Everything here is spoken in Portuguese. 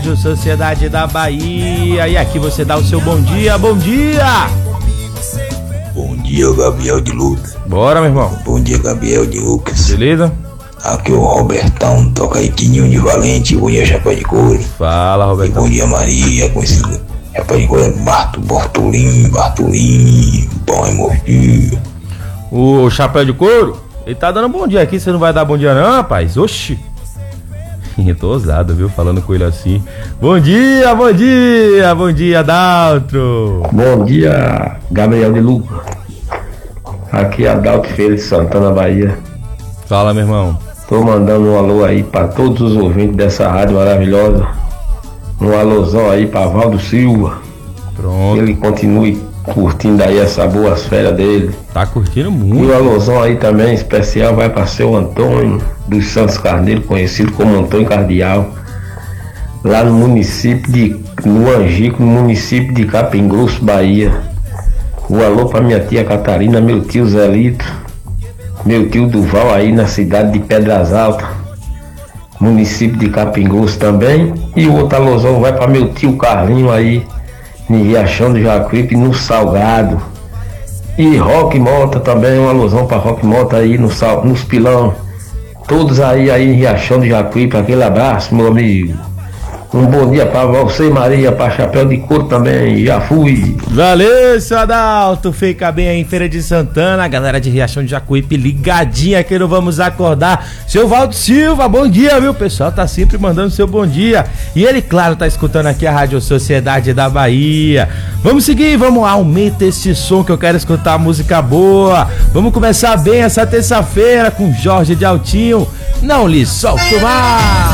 Sociedade da Bahia, e aqui você dá o seu bom dia, bom dia! Bom dia, Gabriel de Lucas. Bora, meu irmão. Bom dia, Gabriel de Lucas. Beleza? Aqui é o Robertão, toca aí Tininho de Valente. Bom dia, Chapéu de Couro. Fala, Robertão. E bom dia, Maria, com esse Chapéu de Couro, Bartolim, bom é mordido. O Chapéu de Couro, ele tá dando bom dia aqui, você não vai dar bom dia não, rapaz? Oxi. Eu tô ousado, viu, falando com ele assim. Bom dia, Adaltro. Bom dia, Gabriel de Lucas. Aqui é Adalto Feira de Santana, Bahia. Fala, meu irmão. Tô mandando um alô aí pra todos os ouvintes dessa rádio maravilhosa. Um alôzão aí pra Valdo Silva. Pronto. Que ele continue curtindo aí essa boas férias dele. Tá curtindo E muito. o alôzão aí também especial vai pra seu Antônio dos Santos Carneiro, conhecido como Antônio Cardial, lá no município no Angico, no município de Capim Grosso, Bahia. O alô pra minha tia Catarina, meu tio Zelito, meu tio Duval aí na cidade de Pedras Altas, município de Capim Grosso também. E o outro alôzão vai pra meu tio Carlinho aí em Riachão do Jacuípe, no Salgado. E Roque Mota também, uma alusão para Roque Mota aí nos Pilão. Todos aí em Riachão do Jacuípe, aquele abraço, meu amigo. Um bom dia para você, Maria, para Chapéu de Couro também, já fui. Valeu, seu Adalto, fica bem aí em Feira de Santana, a galera de Riachão de Jacuípe ligadinha que não vamos acordar. Seu Valdo Silva, bom dia, viu? O pessoal tá sempre mandando seu bom dia. E ele, claro, tá escutando aqui a Rádio Sociedade da Bahia. Vamos seguir, vamos lá, aumenta esse som que eu quero escutar música boa. Vamos começar bem essa terça-feira com Jorge de Altinho. Não lhe solto mais.